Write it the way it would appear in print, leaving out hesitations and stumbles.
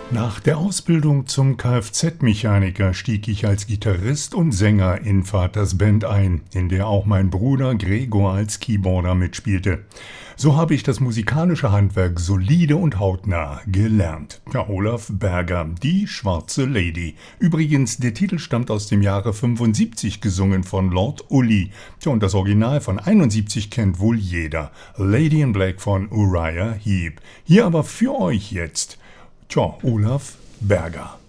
Nach der Ausbildung zum Kfz-Mechaniker stieg ich als Gitarrist und Sänger in Vaters Band ein, in der auch mein Bruder Gregor als Keyboarder mitspielte. So habe ich das musikalische Handwerk solide und hautnah gelernt. Ja, Olaf Berger, die schwarze Lady. Übrigens, der Titel stammt aus dem Jahre 75, gesungen von Lord Ully. Tja, und das Original von 71 kennt wohl jeder. Lady in Black von Uriah Heep. Hier aber für euch jetzt. Tja, Olaf Berger.